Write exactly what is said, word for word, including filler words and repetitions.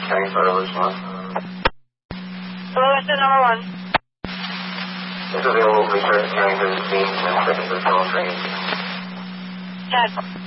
Carrying photo response. Hello, this is number one. This available research carrying to the scene and second to the phone training. Ted.